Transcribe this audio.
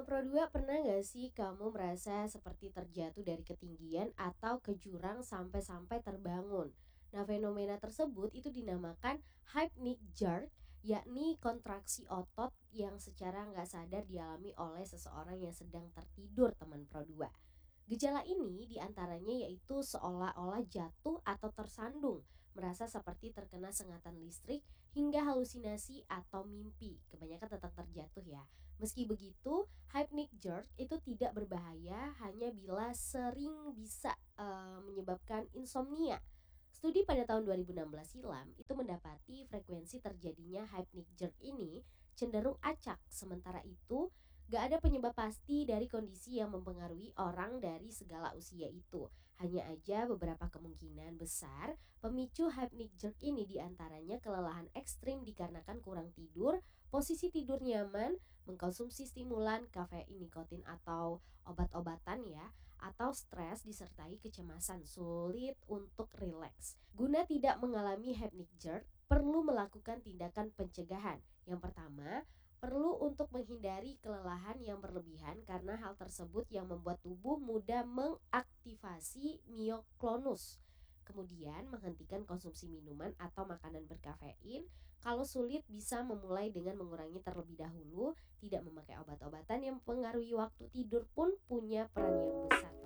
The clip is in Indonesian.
Teman Pro 2, pernah nggak sih kamu merasa seperti terjatuh dari ketinggian atau ke jurang sampai-sampai terbangun? Nah, fenomena tersebut itu dinamakan hypnic jerk, yakni kontraksi otot yang secara nggak sadar dialami oleh seseorang yang sedang tertidur, teman Pro 2. Gejala ini diantaranya yaitu seolah-olah jatuh atau tersandung, merasa seperti terkena sengatan listrik hingga halusinasi atau mimpi. Kebanyakan tetap terjatuh ya. Meski begitu, hypnic jerk itu tidak berbahaya hanya bila sering bisa menyebabkan insomnia. Studi pada tahun 2016 silam itu mendapati frekuensi terjadinya hypnic jerk ini cenderung acak. Sementara itu, gak ada penyebab pasti dari kondisi yang mempengaruhi orang dari segala usia itu. Hanya aja beberapa kemungkinan besar pemicu hypnic jerk ini diantaranya kelelahan ekstrim dikarenakan kurang tidur, posisi tidur nyaman, mengkonsumsi stimulan, kafein, nikotin atau obat-obatan ya, atau stres disertai kecemasan, sulit untuk rileks. Guna tidak mengalami hypnic jerk, perlu melakukan tindakan pencegahan. Yang pertama, perlu untuk menghindari kelelahan yang berlebihan karena hal tersebut yang membuat tubuh mudah mengaktifasi mioklonus. Kemudian menghentikan konsumsi minuman atau makanan berkafein. Kalau sulit bisa memulai dengan mengurangi terlebih dahulu. Tidak memakai obat-obatan yang mempengaruhi waktu tidur pun punya peran yang besar.